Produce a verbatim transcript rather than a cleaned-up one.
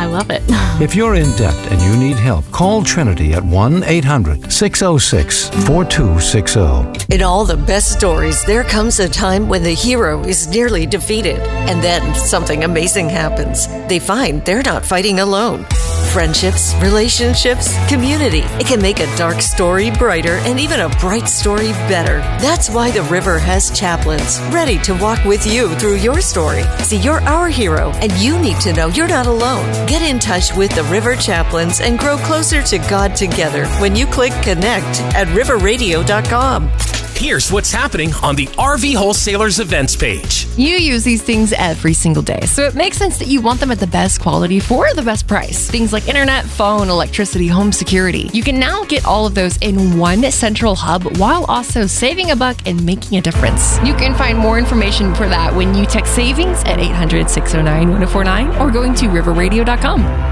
I love it. If you're in debt and you need help, call Trinity at one eight hundred six oh six four two six oh. In all the best stories, there comes a time when the hero is nearly defeated, and then something amazing happens. They find they're not fighting alone. Friendships, relationships, community. It can make a dark story brighter and even a bright story better. That's why the River has chaplains ready to walk with you through your story. See, you're our hero, and you need to know you're not alone. Get in touch with the River Chaplains and grow closer to God together when you click connect at river radio dot com. Here's what's happening on the R V Wholesalers events page. You use these things every single day, so it makes sense that you want them at the best quality for the best price. Things like internet, phone, electricity, home security. You can now get all of those in one central hub while also saving a buck and making a difference. You can find more information for that when you text savings at eight hundred six oh nine one oh four nine or going to river radio dot com.